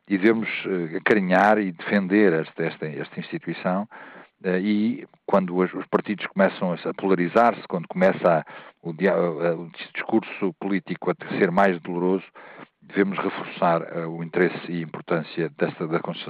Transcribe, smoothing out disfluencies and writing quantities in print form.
e devemos acarinhar e defender esta instituição. E quando os partidos começam a polarizar-se, quando começa o discurso político a ser mais doloroso, devemos reforçar o interesse e a importância da Constituição